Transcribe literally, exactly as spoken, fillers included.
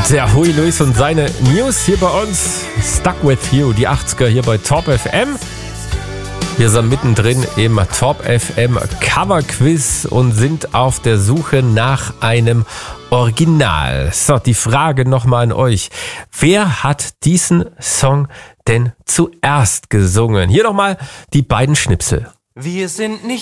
Der Huey Lewis und seine News hier bei uns. Stuck With You, die achtziger hier bei Top F M. Wir sind mittendrin im Top F M Cover Quiz und sind auf der Suche nach einem Original. So, die Frage nochmal an euch. Wer hat diesen Song denn zuerst gesungen? Hier nochmal die beiden Schnipsel. Wir sind nicht